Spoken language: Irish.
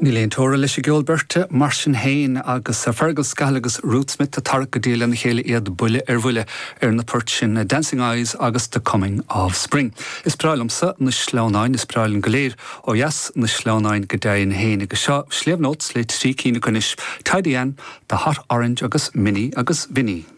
Níléon tóra leis Gilberte, Martin Hain agus Fergal Scalagus Rootsmith a tar go díal na chéile iad buile bhuile na port sin Dancing Eyes agus The Coming of Spring. Is prailmsa na slánáin is prailin goléir ó yes na slánáin go dain Hain agus seo sléamhnót le trí cína conis Tidy Ann, The Hot Orange agus Minnie agus Vinnie.